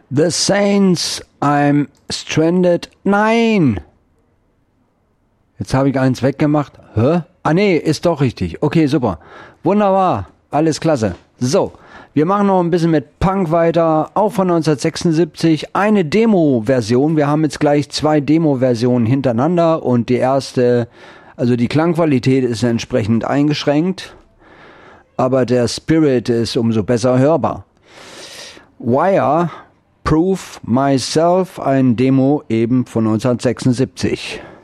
The Saints, I'm Stranded. Nein! Jetzt habe ich eins weggemacht. Hä? Ah nee, ist doch richtig. Okay, super. Wunderbar. Alles klasse. So, wir machen noch ein bisschen mit Punk weiter. Auch von 1976. Eine Demo-Version. Wir haben jetzt gleich 2 Demo-Versionen hintereinander. Und die erste, also die Klangqualität ist entsprechend eingeschränkt. Aber der Spirit ist umso besser hörbar. Wire, Prove Myself, ein Demo eben von 1976.